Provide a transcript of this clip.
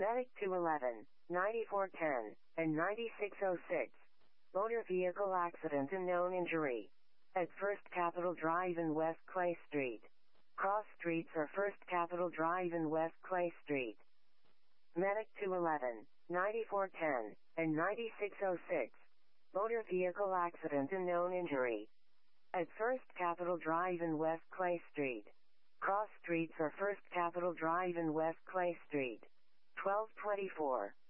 Medic 211, 9410, and 9606. Motor vehicle accident and known injury. At First Capitol Drive and West Clay Street. Cross streets are First Capitol Drive and West Clay Street. Medic 211, 9410, and 9606. Motor vehicle accident and known injury. At First Capitol Drive and West Clay Street. Cross streets are First Capitol Drive and West Clay Street. 1224.